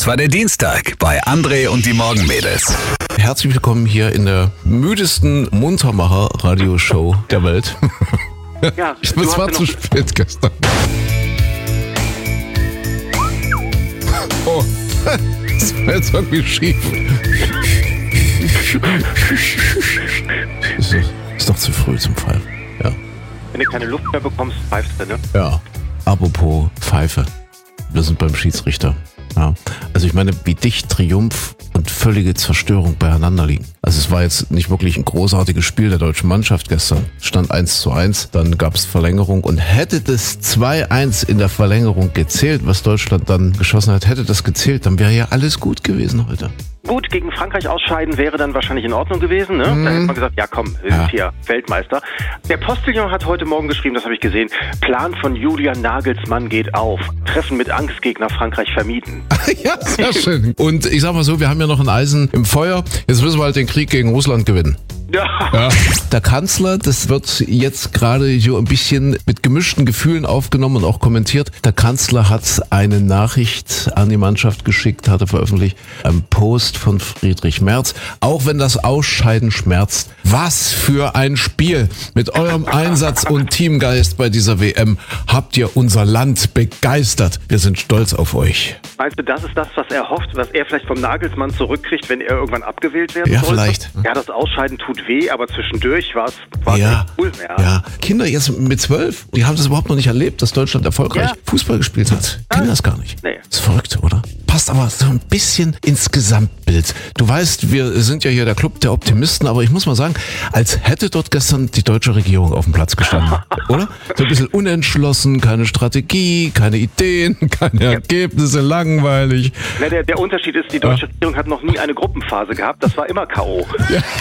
Das war der Dienstag bei André und die Morgenmädels. Herzlich willkommen hier in der müdesten Muntermacher-Radioshow der Welt. Ja, Es war zu spät gestern. Oh, das war jetzt irgendwie schief. Ist doch zu früh zum Pfeifen. Ja. Wenn du keine Luft mehr bekommst, pfeifst du, ne? Ja. Apropos Pfeife. Wir sind beim Schiedsrichter. Ja. Also ich meine, wie dicht Triumph und völlige Zerstörung beieinander liegen. Also es war jetzt nicht wirklich ein großartiges Spiel der deutschen Mannschaft gestern. Stand 1:1, dann gab es Verlängerung und hätte das 2:1 in der Verlängerung gezählt, was Deutschland dann geschossen hat, hätte das gezählt, dann wäre ja alles gut gewesen heute. Gut, gegen Frankreich ausscheiden wäre dann wahrscheinlich in Ordnung gewesen, ne? Da hätte man gesagt, ja komm, wir sind hier Weltmeister. Der Postillon hat heute Morgen geschrieben, das habe ich gesehen, Plan von Julian Nagelsmann geht auf. Treffen mit Angstgegner Frankreich vermieden. Ja, sehr schön. Und ich sag mal so, wir haben ja noch ein Eisen im Feuer. Jetzt müssen wir halt den Krieg gegen Russland gewinnen. Ja. Der Kanzler, das wird jetzt gerade so ein bisschen mit gemischten Gefühlen aufgenommen und auch kommentiert. Der Kanzler hat eine Nachricht an die Mannschaft geschickt, hatte veröffentlicht, ein Post von Friedrich Merz. Auch wenn das Ausscheiden schmerzt. Was für ein Spiel! Mit eurem Einsatz und Teamgeist bei dieser WM habt ihr unser Land begeistert. Wir sind stolz auf euch. Meinst du, das ist das, was er hofft, was er vielleicht vom Nagelsmann zurückkriegt, wenn er irgendwann abgewählt werden Ja, sollte? vielleicht. Ja, das Ausscheiden tut weh, aber zwischendurch war es echt cool. Ja, Kinder jetzt mit 12, die haben das überhaupt noch nicht erlebt, dass Deutschland erfolgreich Fußball gespielt hat. Kennen das gar nicht. Nee. Das ist verrückt, oder? Passt aber so ein bisschen ins Gesamtbild. Du weißt, wir sind ja hier der Club der Optimisten, aber ich muss mal sagen, als hätte dort gestern die deutsche Regierung auf dem Platz gestanden, oder? So ein bisschen unentschlossen, keine Strategie, keine Ideen, keine Ergebnisse, langweilig. Na, der Unterschied ist, die deutsche Regierung hat noch nie eine Gruppenphase gehabt, das war immer K.O. Ja.